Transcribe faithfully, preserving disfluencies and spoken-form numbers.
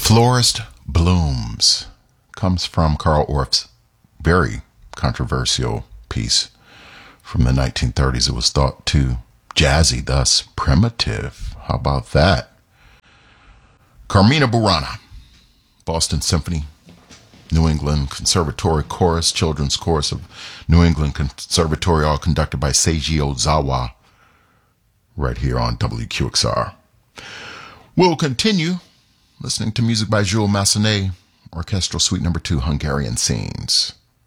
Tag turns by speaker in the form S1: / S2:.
S1: Florist Blooms comes from Carl Orff's very controversial piece from the nineteen thirties. It was thought too jazzy, thus primitive. How about that? Carmina Burana, Boston Symphony, New England Conservatory Chorus, Children's Chorus of New England Conservatory, all conducted by Seiji Ozawa, right here on W Q X R. We'll continue listening to music by Jules Massenet, Orchestral Suite Number Two, Hungarian Scenes.